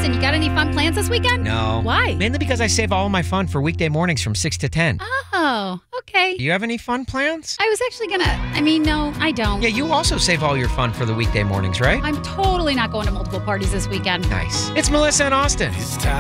Austin, you got any fun plans this weekend? No. Why? Mainly because I save all my fun for weekday mornings from 6 to 10. Oh, okay. Do you have any fun plans? I was actually no, I don't. Yeah, you also save all your fun for the weekday mornings, right? I'm totally not going to multiple parties this weekend. Nice. It's Melissa and Austin. It's time.